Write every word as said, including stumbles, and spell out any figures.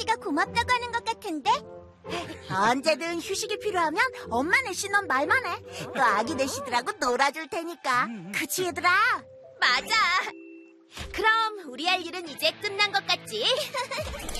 더 고맙다고 하는 것 같은데? 언제든 휴식이 필요하면 엄마 내시넌 말만 해. 또 아기 내시들하고 놀아줄 테니까. 그치 얘들아? 맞아. 그럼 우리 할 일은 이제 끝난 것 같지?